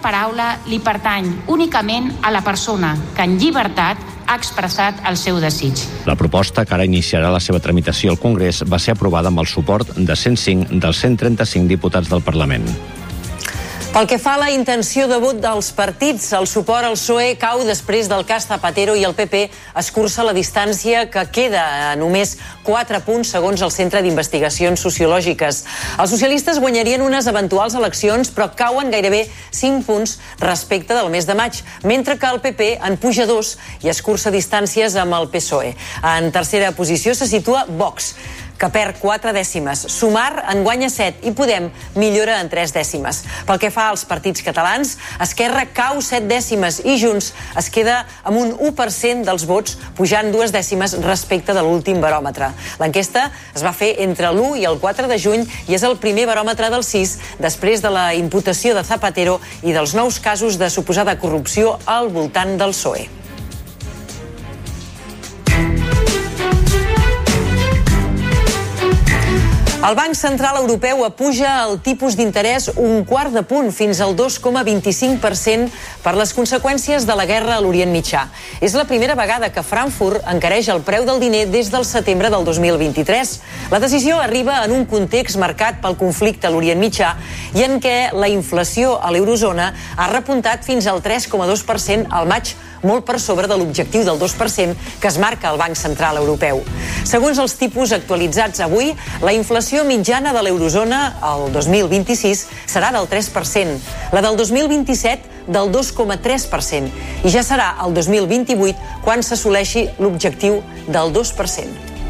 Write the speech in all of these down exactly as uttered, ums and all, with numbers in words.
paraula li pertany únicament a la persona que en llibertat ha expressat el seu desig. La proposta, que ara iniciarà la seva tramitació al Congrés, va ser aprovada amb el suport de cent cinc dels cent trenta-cinc diputats del Parlament. Pel que fa a la intenció de vot dels partits, el suport al P S O E cau després del cas Zapatero i el P P escurça la distància que queda a només quatre punts segons el Centre d'Investigacions Sociològiques. Els socialistes guanyarien unes eventuals eleccions, però cauen gairebé cinc punts respecte del mes de maig, mentre que el P P en puja dos i escurça distàncies amb el P S O E. En tercera posició se situa Vox, que perd quatre dècimes. Sumar en guanya set i Podem millora en tres dècimes. Pel que fa als partits catalans, Esquerra cau set dècimes i Junts es queda amb un u per cent dels vots, pujant dues dècimes respecte de l'últim baròmetre. L'enquesta es va fer entre l'u i el quatre de juny i és el primer baròmetre del sis després de la imputació de Zapatero i dels nous casos de suposada corrupció al voltant del P S O E. El Banc Central Europeu apuja el tipus d'interès un quart de punt fins al dos coma vint-i-cinc per cent per les conseqüències de la guerra a l'Orient Mitjà. És la primera vegada que Frankfurt encareix el preu del diner des del setembre del dos mil vint-i-tres. La decisió arriba en un context marcat pel conflicte a l'Orient Mitjà i en què la inflació a l'eurozona ha repuntat fins al tres coma dos per cent al maig, molt per sobre de l'objectiu del dos per cent que es marca el Banc Central Europeu. Segons els tipus actualitzats avui, la inflació mitjana de l'eurozona el dos mil vint-i-sis serà del tres per cent, la del dos mil vint-i-set del dos coma tres per cent i ja serà el dos mil vint-i-vuit quan s'assoleixi l'objectiu del dos per cent.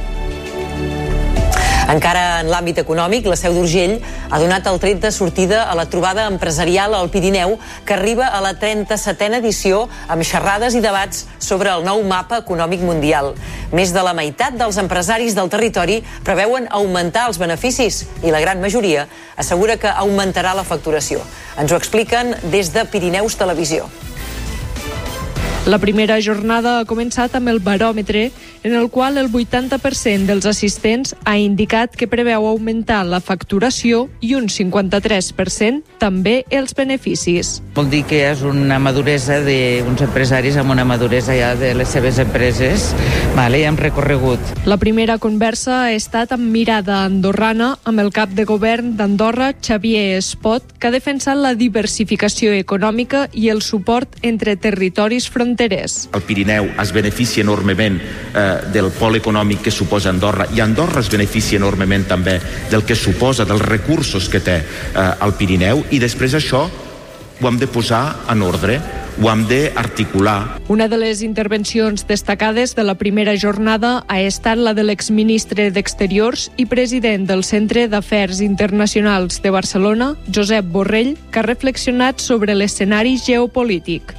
Encara en l'àmbit econòmic, la Seu d'Urgell ha donat el tret de sortida a la trobada empresarial al Pirineu, que arriba a la trenta-setena edició amb xerrades i debats sobre el nou mapa econòmic mundial. Més de la meitat dels empresaris del territori preveuen augmentar els beneficis i la gran majoria assegura que augmentarà la facturació. Ens ho expliquen des de Pirineus Televisió. La primera jornada ha començat amb el baròmetre, en el qual el vuitanta per cent dels assistents ha indicat que preveu augmentar la facturació i un cinquanta-tres per cent també els beneficis. Vol dir que és una maduresa d'uns empresaris amb una maduresa ja de les seves empreses, vale, i amb recorregut. La primera conversa ha estat amb mirada andorrana amb el cap de govern d'Andorra, Xavier Espot, que ha defensat la diversificació econòmica i el suport entre territoris fronterers. El Pirineu es beneficia enormement eh, del pol econòmic que suposa Andorra i Andorra es beneficia enormement també del que suposa, dels recursos que té eh, el Pirineu, i després això ho hem de posar en ordre, ho hem d'articular. Una de les intervencions destacades de la primera jornada ha estat la de l'exministre d'Exteriors i president del Centre d'Afers Internacionals de Barcelona, Josep Borrell, que ha reflexionat sobre l'escenari geopolític.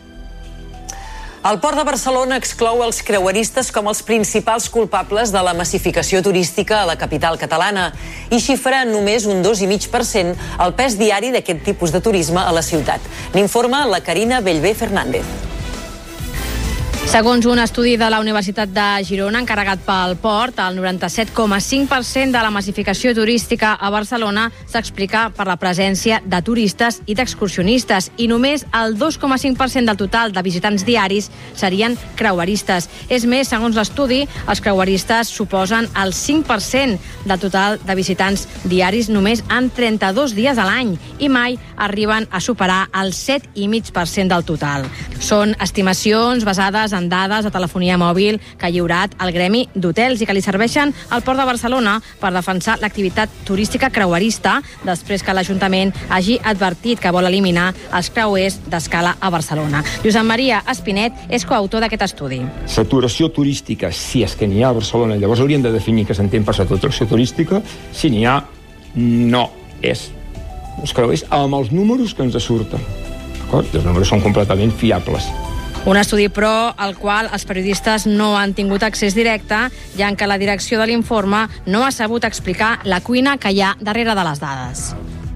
El Port de Barcelona exclou els creueristes com els principals culpables de la massificació turística a la capital catalana i xifra en només un dos coma cinc per cent el pes diari d'aquest tipus de turisme a la ciutat. N'informa la Carina Bellver Fernández. Segons un estudi de la Universitat de Girona encarregat pel Port, el noranta-set coma cinc per cent de la massificació turística a Barcelona s'explica per la presència de turistes i d'excursionistes i només el dos coma cinc per cent del total de visitants diaris serien creueristes. És més, segons l'estudi, els creueristes suposen el cinc per cent del total de visitants diaris només en trenta-dos dies a l'any i mai arriben a superar el set coma cinc per cent del total. Són estimacions basades en dades de telefonia mòbil que ha lliurat el Gremi d'Hotels i que li serveixen al Port de Barcelona per defensar l'activitat turística creuerista després que l'Ajuntament hagi advertit que vol eliminar els creuers d'escala a Barcelona. Josep Maria Espinet és coautor d'aquest estudi. Saturació turística, si és que n'hi ha a Barcelona, llavors hauríem de definir què s'entén per saturació turística. Si n'hi ha, no és els creuers amb els números que ens surten. Els números són completament fiables. Un estudi, però, al qual els periodistes no han tingut accés directe, ja que la direcció de l'informe no ha sabut explicar la cuina que hi ha darrere de les dades.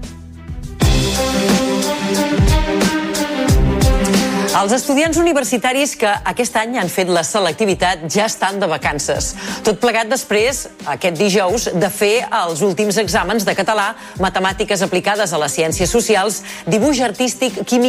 Els estudiants universitaris que aquest any han fet la selectivitat ja estan de vacances. Tot plegat després, aquest dijous, de fer els últims exàmens de català, matemàtiques aplicades a les ciències socials, dibuix artístic, químic